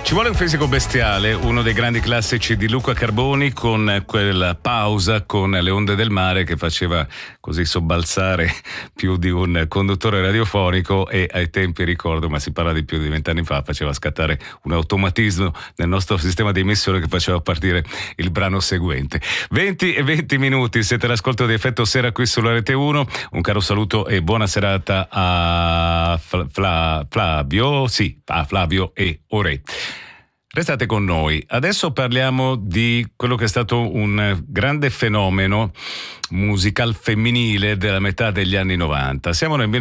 Ci vuole un fisico bestiale, uno dei grandi classici di Luca Carboni, con quella pausa con le onde del mare che faceva così sobbalzare più di un conduttore radiofonico, e ai tempi, ricordo, ma si parla di più di 20 anni fa, faceva scattare un automatismo nel nostro sistema di emissione che faceva partire il brano seguente. 20 e 20 minuti, siete all'ascolto di Effetto Sera qui sulla Rete 1. Un caro saluto e buona serata a Flavio e Ore. Restate con noi. Adesso parliamo di quello che è stato un grande fenomeno musical femminile della metà degli anni 90. Siamo nel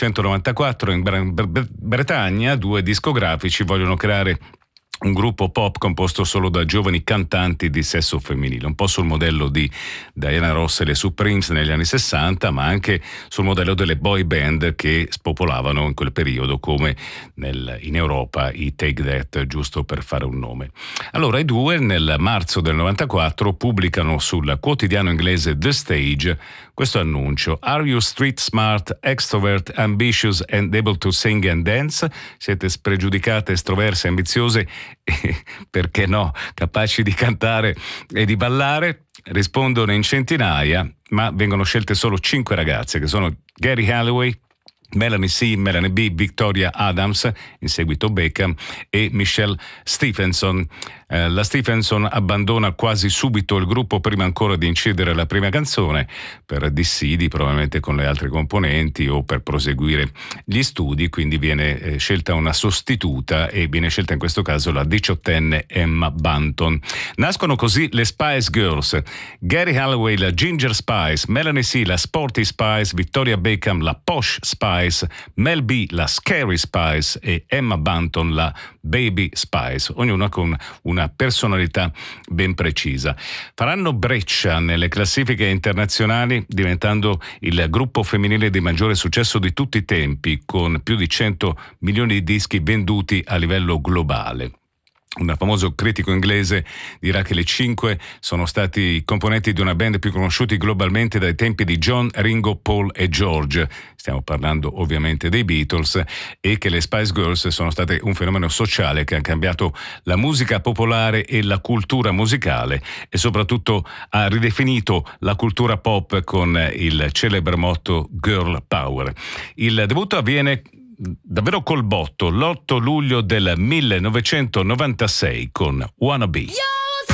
1994, in Gran Bretagna, due discografici vogliono creare un gruppo pop composto solo da giovani cantanti di sesso femminile, un po' sul modello di Diana Ross e le Supremes negli anni 60, ma anche sul modello delle boy band che spopolavano in quel periodo, come in Europa i Take That, giusto per fare un nome. Allora i due nel marzo del 94 pubblicano sul quotidiano inglese The Stage questo annuncio: Are you street smart, extrovert, ambitious and able to sing and dance? Siete spregiudicate, estroverse, ambiziose e, perché no, capaci di cantare e di ballare? Rispondono in centinaia, ma vengono scelte solo 5 ragazze, che sono Geri Halliwell, Melanie C, Melanie B, Victoria Adams, in seguito Beckham, e Michelle Stephenson. La Stephenson abbandona quasi subito il gruppo prima ancora di incidere la prima canzone, per dissidi probabilmente con le altre componenti o per proseguire gli studi, quindi viene scelta una sostituta e viene scelta in questo caso la 18enne Emma Bunton. Nascono così le Spice Girls: Geri Halliwell, la Ginger Spice, Melanie C, la Sporty Spice, Victoria Beckham, la Posh Spice, Mel B, la Scary Spice e Emma Bunton, la Baby Spice, ognuna con una personalità ben precisa. Faranno breccia nelle classifiche internazionali, diventando il gruppo femminile di maggiore successo di tutti i tempi, con più di 100 milioni di dischi venduti a livello globale. Un famoso critico inglese dirà che le 5 sono stati i componenti di una band più conosciuti globalmente dai tempi di John, Ringo, Paul e George. Stiamo parlando ovviamente dei Beatles, e che le Spice Girls sono state un fenomeno sociale che ha cambiato la musica popolare e la cultura musicale, e soprattutto ha ridefinito la cultura pop con il celebre motto Girl Power. Il debutto avviene davvero col botto l'8 luglio del 1996 con Wanna Be. Yeah!